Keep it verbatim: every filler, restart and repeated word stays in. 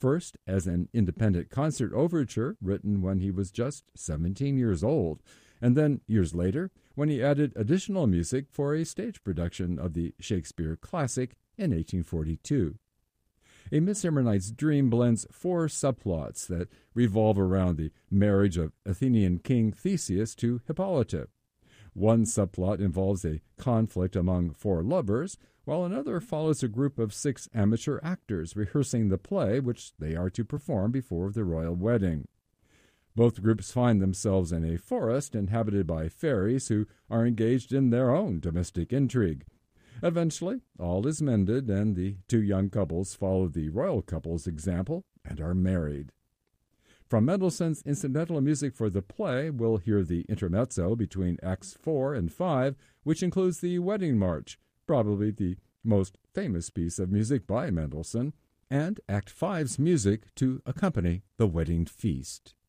first as an independent concert overture written when he was just seventeen years old, and then years later when he added additional music for a stage production of the Shakespeare classic in eighteen forty-two. A Midsummer Night's Dream blends four subplots that revolve around the marriage of Athenian king Theseus to Hippolyta. One subplot involves a conflict among four lovers, while another follows a group of six amateur actors rehearsing the play which they are to perform before the royal wedding. Both groups find themselves in a forest inhabited by fairies who are engaged in their own domestic intrigue. Eventually, all is mended, and the two young couples follow the royal couple's example and are married. From Mendelssohn's incidental music for the play, we'll hear the intermezzo between Acts four and five, which includes the Wedding March, probably the most famous piece of music by Mendelssohn, and Act five's music to accompany the wedding feast.